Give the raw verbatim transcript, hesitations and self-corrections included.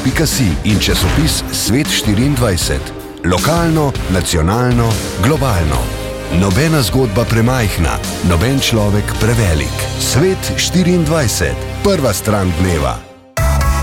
pika si in časopis Svet štiriindvajset. Lokalno, nacionalno, globalno. Nobena zgodba premajhna, noben človek prevelik. Svet štiriindvajset. Prva stran dneva.